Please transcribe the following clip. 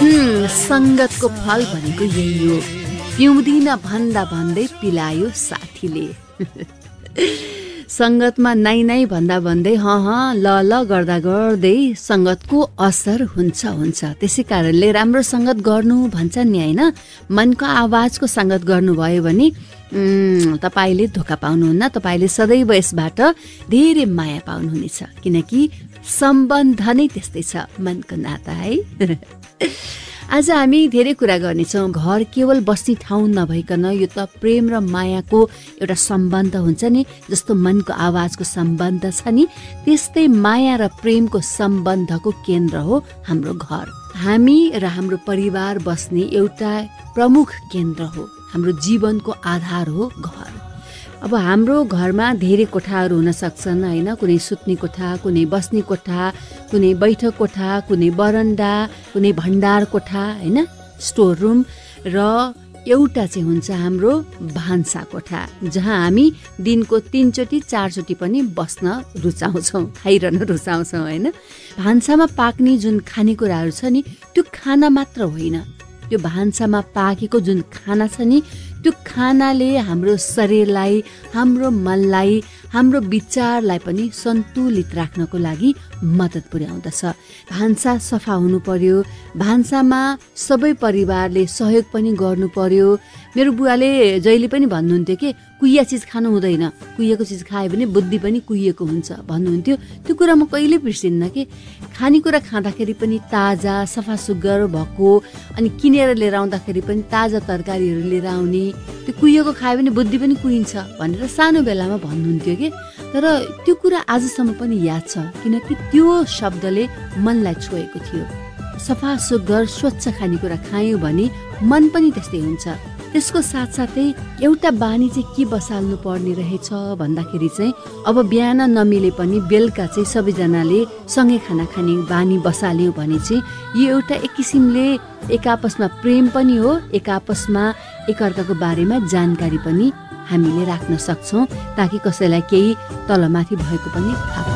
संगतको फल भनेको यही हो, पिउँदिन भन्दा भन्दै पिलायो साथीले। संगतमा नाइ भन्दा भन्दै ल गर्दा गर्दै संगतको असर हुन्छ। त्यसै कारणले राम्रो संगत गर्नु भन्छ नि होइन। मनको आवाजको संगत गर्नुभयो भने तपाईँले धोका पाउनुहुन्न, तपाईँले सदैव यसबाट धेरै माया पाउनुहुनेछ, किनकि सम्बन्ध नै त्यस्तै छ, मनको नाता है। आज हामी धेरै कुरा गर्नेछौँ। घर केवल बस्ने ठाउँ नभइकन यो त प्रेम र मायाको एउटा सम्बन्ध हुन्छ नि, जस्तो मनको आवाजको सम्बन्ध छ नि, त्यस्तै माया र प्रेमको सम्बन्धको केन्द्र हो हाम्रो घर। हामी र हाम्रो परिवार बस्ने एउटा प्रमुख केन्द्र हो, हाम्रो जीवनको आधार हो घर। अब हाम्रो घरमा धेरै कोठाहरू हुन सक्छन् होइन, कुनै सुत्ने कोठा, कुनै बस्ने कोठा, कुनै बैठक कोठा, कुनै बरन्डा, कुनै भण्डार कोठा होइन, स्टोर रुम, र एउटा चाहिँ हुन्छ हाम्रो भान्सा कोठा, जहाँ हामी दिनको 3 चोटि 4 चोटि पनि बस्न रुचाउँछौँ, खाइरहन रुचाउँछौँ होइन। भान्सामा पाक्ने जुन खानेकुराहरू छ नि, त्यो खाना मात्र होइन, त्यो भान्सामा पाकेको जुन खाना छ नि, त्यो खानाले हाम्रो शरीरलाई, हाम्रो मनलाई, हाम्रो विचारलाई पनि सन्तुलित राख्नको लागि मद्दत पुर्याउँदछ। भान्सा सफा हुनु पर्यो, भान्सामा सबै परिवारले सहयोग पनि गर्नु पर्यो। मेरो बुवाले जहिले पनि भन्नुहुन्थ्यो कि कुहिया चिज खानु हुँदैन, कुहिएको चिज खायो भने बुद्धि पनि कुहिएको हुन्छ भन्नुहुन्थ्यो। त्यो कुरा म कहिले बिर्सिन्न कि खानेकुरा खाँदाखेरि पनि ताजा सफा सुग्घर भएको, अनि किनेर लिएर आउँदाखेरि पनि ताजा तरकारीहरू लिएर आउने, त्यो कुहिएको खायो भने बुद्धि पनि कुहिन्छ भनेर सानो बेलामा भन्नुहुन्थ्यो कि। तर त्यो कुरा आजसम्म पनि याद छ, किनकि त्यो शब्दले मनलाई छोएको थियो। सफा सुग्घर स्वच्छ खानेकुरा खायौँ भने मन पनि त्यस्तै हुन्छ। त्यसको साथसाथै एउटा बानी चाहिँ के बसाल्नु पर्ने रहेछ भन्दाखेरि चाहिँ अब बिहान नमिले पनि बेलुका चाहिँ सबैजनाले सँगै खाना खाने बानी बसाल्यौँ भने चाहिँ यो एउटा एक किसिमले एक आपसमा प्रेम पनि हो, एक आपसमा एकअर्काको बारेमा जानकारी पनि हामीले राख्न सक्छौँ, ताकि कसैलाई केही तलमाथि भएको पनि थाहा